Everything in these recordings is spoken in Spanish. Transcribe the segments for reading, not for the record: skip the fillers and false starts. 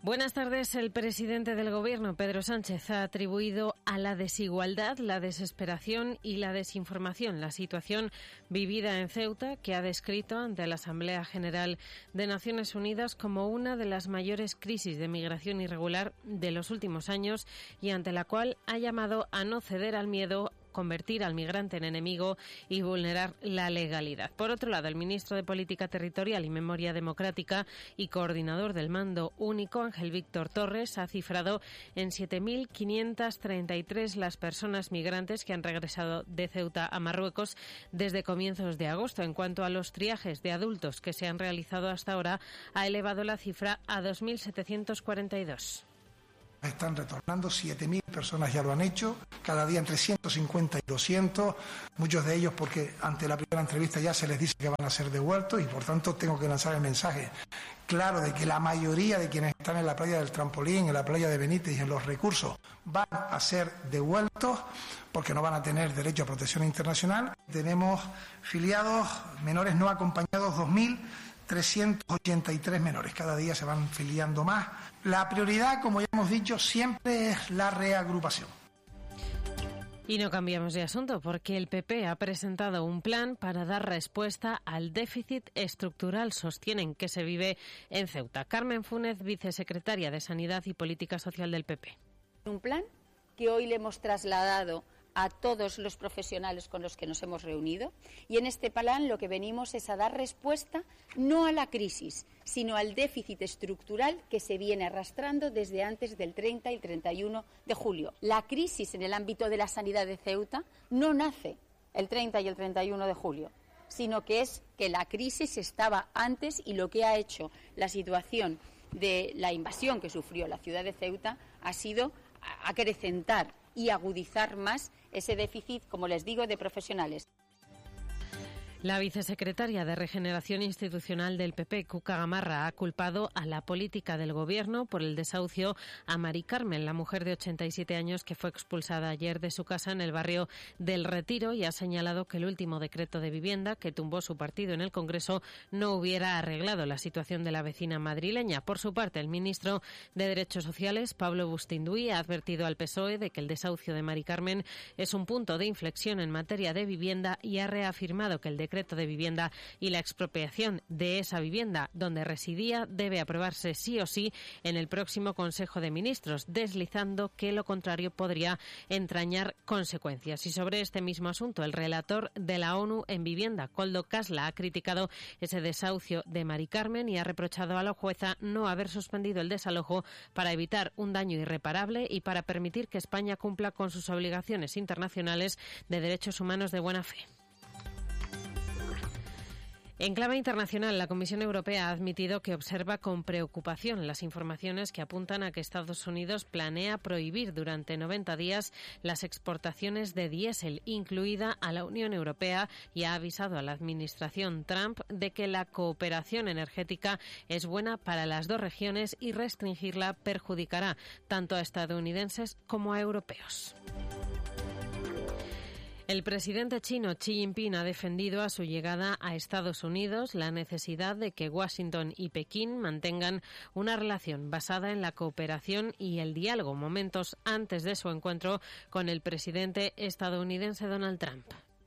Buenas tardes. El presidente del Gobierno, Pedro Sánchez, ha atribuido a la desigualdad, la desesperación y la desinformación la situación vivida en Ceuta, que ha descrito ante la Asamblea General de Naciones Unidas como una de las mayores crisis de migración irregular de los últimos años y ante la cual ha llamado a no ceder al miedo, convertir al migrante en enemigo y vulnerar la legalidad. Por otro lado, el ministro de Política Territorial y Memoria Democrática y coordinador del Mando Único, Ángel Víctor Torres, ha cifrado en 7.533 las personas migrantes que han regresado de Ceuta a Marruecos desde comienzos de agosto. En cuanto a los triajes de adultos que se han realizado hasta ahora, ha elevado la cifra a 2.742. Están retornando, 7.000 personas ya lo han hecho, cada día entre 150 y 200, muchos de ellos porque ante la primera entrevista ya se les dice que van a ser devueltos y por tanto tengo que lanzar el mensaje claro de que la mayoría de quienes están en la playa del Trampolín, en la playa de Benítez y en los recursos van a ser devueltos porque no van a tener derecho a protección internacional. Tenemos filiados menores no acompañados 2.383 menores, cada día se van filiando más. La prioridad, como ya hemos dicho, siempre es la reagrupación. Y no cambiamos de asunto porque el PP ha presentado un plan para dar respuesta al déficit estructural, sostienen, que se vive en Ceuta. Carmen Fúnez, vicesecretaria de Sanidad y Política Social del PP. Un plan que hoy le hemos trasladado a todos los profesionales con los que nos hemos reunido y en este plan lo que venimos es a dar respuesta no a la crisis, sino al déficit estructural que se viene arrastrando desde antes del 30 y 31 de julio. La crisis en el ámbito de la sanidad de Ceuta no nace el 30 y el 31 de julio, sino que es que la crisis estaba antes y lo que ha hecho la situación de la invasión que sufrió la ciudad de Ceuta ha sido acrecentar y agudizar más ese déficit, como les digo, de profesionales. La vicesecretaria de Regeneración Institucional del PP, Cuca Gamarra, ha culpado a la política del Gobierno por el desahucio a Mari Carmen, la mujer de 87 años que fue expulsada ayer de su casa en el barrio del Retiro, y ha señalado que el último decreto de vivienda que tumbó su partido en el Congreso no hubiera arreglado la situación de la vecina madrileña. Por su parte, el ministro de Derechos Sociales, Pablo Bustinduy, ha advertido al PSOE de que el desahucio de Mari Carmen es un punto de inflexión en materia de vivienda y ha reafirmado que el decreto de vivienda y la expropiación de esa vivienda donde residía debe aprobarse sí o sí en el próximo Consejo de Ministros, deslizando que lo contrario podría entrañar consecuencias. Y sobre este mismo asunto, el relator de la ONU en vivienda, Koldo Kasla, ha criticado ese desahucio de Mari Carmen y ha reprochado a la jueza no haber suspendido el desalojo para evitar un daño irreparable y para permitir que España cumpla con sus obligaciones internacionales de derechos humanos de buena fe. En clave internacional, la Comisión Europea ha admitido que observa con preocupación las informaciones que apuntan a que Estados Unidos planea prohibir durante 90 días las exportaciones de diésel, incluida a la Unión Europea, y ha avisado a la administración Trump de que la cooperación energética es buena para las dos regiones y restringirla perjudicará tanto a estadounidenses como a europeos. El presidente chino Xi Jinping ha defendido a su llegada a Estados Unidos la necesidad de que Washington y Pekín mantengan una relación basada en la cooperación y el diálogo, momentos antes de su encuentro con el presidente estadounidense Donald Trump.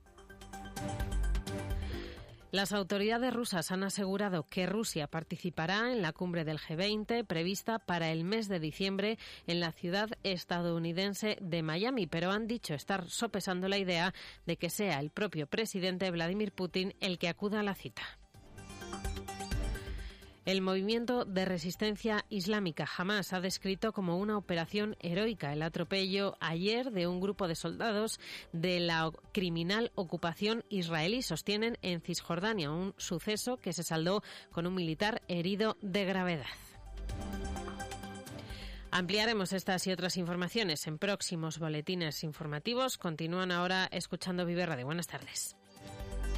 Las autoridades rusas han asegurado que Rusia participará en la cumbre del G20 prevista para el mes de diciembre en la ciudad estadounidense de Miami, pero han dicho estar sopesando la idea de que sea el propio presidente Vladimir Putin el que acuda a la cita. El movimiento de resistencia islámica Hamás ha descrito como una operación heroica el atropello ayer de un grupo de soldados de la criminal ocupación israelí, sostienen en Cisjordania, un suceso que se saldó con un militar herido de gravedad. Ampliaremos estas y otras informaciones en próximos boletines informativos. Continúan ahora escuchando Vive Radio. Buenas tardes.